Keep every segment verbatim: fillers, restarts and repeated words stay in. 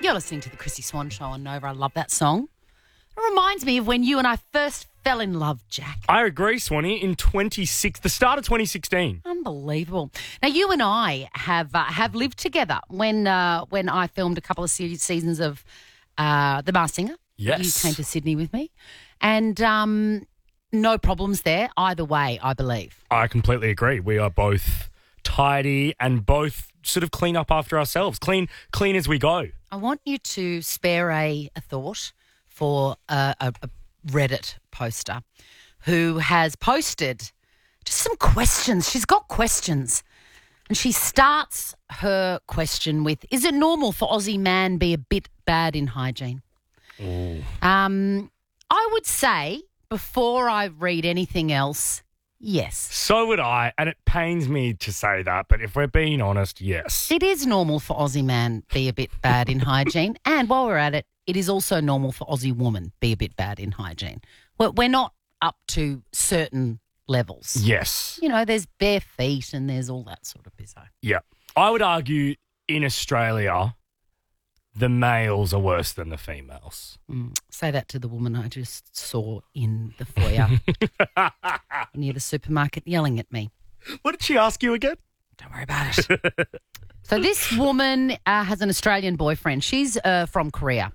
You're listening to the Chrissy Swan Show on Nova. I love that song. It reminds me of when you and I first fell in love, Jack. I agree, Swanee. In twenty-six, the start of twenty sixteen. Unbelievable. Now, you and I have uh, have lived together when uh, when I filmed a couple of se- seasons of uh, The Masked Singer. Yes. You came to Sydney with me. And um, no problems there either way, I believe. I completely agree. We are both tidy and both sort of clean up after ourselves. Clean clean as we go. I want you to spare a, a thought for a, a, a Reddit poster who has posted just some questions. She's got questions. And she starts her question with, is it normal for Aussie man be a bit bad in hygiene? Ooh. Um, I would say, before I read anything else, yes. So would I, and it pains me to say that, but if we're being honest, yes. It is normal for Aussie man be a bit bad in hygiene. And while we're at it, it is also normal for Aussie woman be a bit bad in hygiene. We're, we're not up to certain levels. Yes. You know, there's bare feet and there's all that sort of bizarre. Yeah. I would argue in Australia, the males are worse than the females. Mm, say that to the woman I just saw in the foyer near the supermarket yelling at me. What did she ask you again? Don't worry about it. So this woman uh, has an Australian boyfriend. She's uh, from Korea.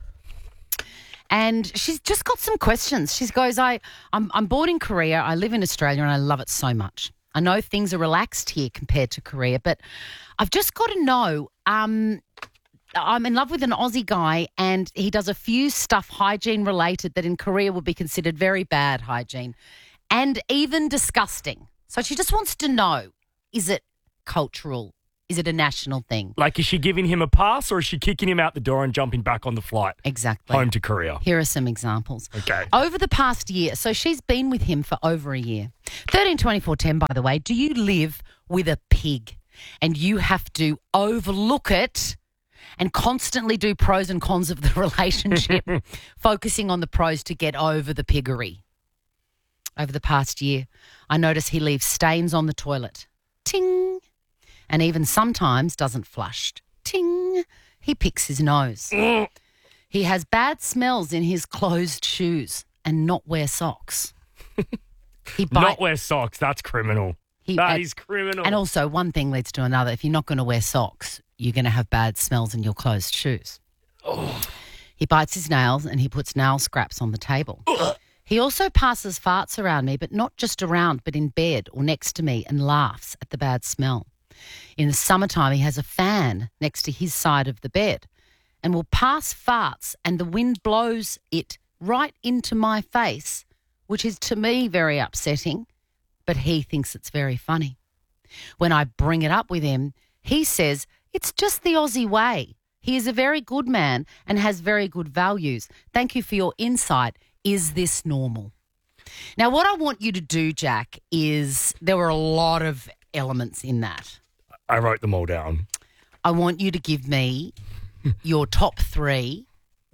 And she's just got some questions. She goes, I, I'm, I'm born in Korea. I live in Australia and I love it so much. I know things are relaxed here compared to Korea, but I've just got to know, um, I'm in love with an Aussie guy and he does a few stuff hygiene related that in Korea would be considered very bad hygiene and even disgusting. So she just wants to know, is it cultural? Is it a national thing? Like, is she giving him a pass or is she kicking him out the door and jumping back on the flight? Exactly. Home to Korea. Here are some examples. Okay. Over the past year, so she's been with him for over a year. thirteen twenty-four ten, by the way, do you live with a pig and you have to overlook it and constantly do pros and cons of the relationship, focusing on the pros to get over the piggery? Over the past year, I notice he leaves stains on the toilet. Ting. And even sometimes doesn't flush. Ting. He picks his nose. He has bad smells in his closed shoes and not wear socks. He bite- Not wear socks. That's criminal. He, That and, is criminal. And also, one thing leads to another. If you're not going to wear socks, you're going to have bad smells in your closed shoes. Oh. He bites his nails and he puts nail scraps on the table. He also passes farts around me, but not just around, but in bed or next to me, and laughs at the bad smell. In the summertime, he has a fan next to his side of the bed and will pass farts and the wind blows it right into my face, which is to me very upsetting, but he thinks it's very funny. When I bring it up with him, he says it's just the Aussie way. He is a very good man and has very good values. Thank you for your insight. Is this normal? Now, what I want you to do, Jack, is there were a lot of elements in that. I wrote them all down. I want you to give me your top three,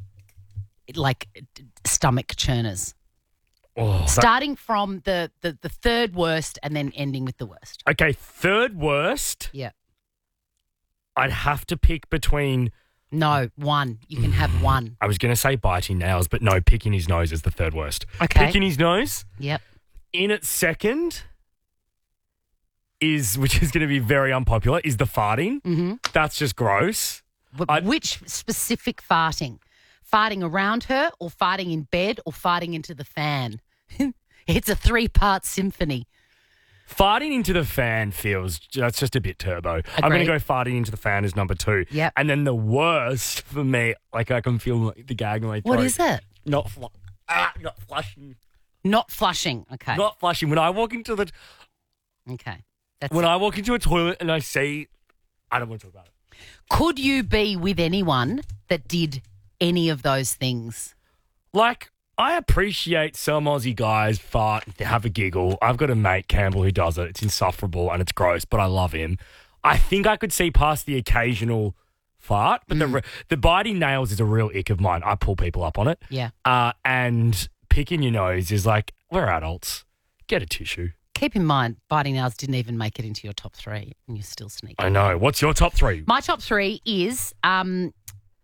like, stomach churners. Oh, that- Starting from the, the, the third worst and then ending with the worst. Okay, third worst. Yeah. I'd have to pick between... No, one. You can have one. I was going to say biting nails, but no, picking his nose is the third worst. Okay. Picking his nose. Yep. In its second is, which is going to be very unpopular, is the farting. Mm-hmm. That's just gross. But I- which specific farting? Farting around her or farting in bed or farting into the fan? It's a three-part symphony. Farting into the fan feels, that's just a bit turbo. I'm going to go farting into the fan as number two. Yep. And then the worst for me, like I can feel like the gag in my throat. What is it? Not, fl- ah, not flushing. Not flushing. Okay. Not flushing. When I walk into the, Okay. That's when I walk into a toilet and I see, I don't want to talk about it. Could you be with anyone that did any of those things? Like, I appreciate some Aussie guys fart, they have a giggle. I've got a mate, Campbell, who does it. It's insufferable and it's gross, but I love him. I think I could see past the occasional fart, but Mm. the the biting nails is a real ick of mine. I pull people up on it. Yeah. Uh, and picking your nose is like, we're adults. Get a tissue. Keep in mind, biting nails didn't even make it into your top three and you're still sneaking. I know. What's your top three? My top three is um,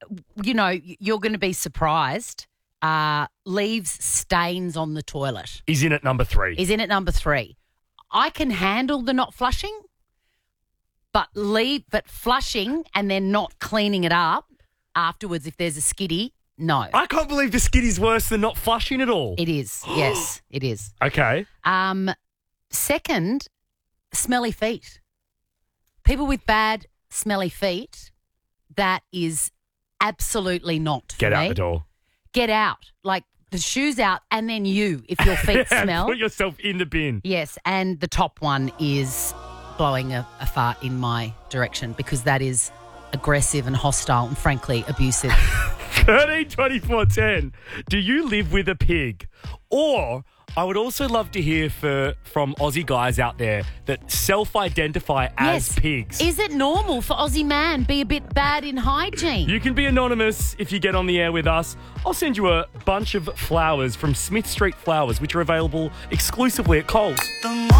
you know, you're going to be surprised, uh, leaves stains on the toilet. Is in at number three. Is in at number three. I can handle the not flushing, but leave, but flushing and then not cleaning it up afterwards if there's a skiddy, no. I can't believe the skiddy's worse than not flushing at all. It is, yes, it is. Okay. Um, second, smelly feet. People with bad, smelly feet, that is absolutely not for Get out me. the door. Get out. Like the shoes out and then you, if your feet smell. Put yourself in the bin. Yes, and the top one is blowing a, a fart in my direction because that is aggressive and hostile and frankly abusive. thirteen twenty-four ten. Do you live with a pig? Or I would also love to hear for, from Aussie guys out there that self-identify as Yes. pigs. Is it normal for Aussie man be a bit bad in hygiene? You can be anonymous if you get on the air with us. I'll send you a bunch of flowers from Smith Street Flowers, which are available exclusively at Coles.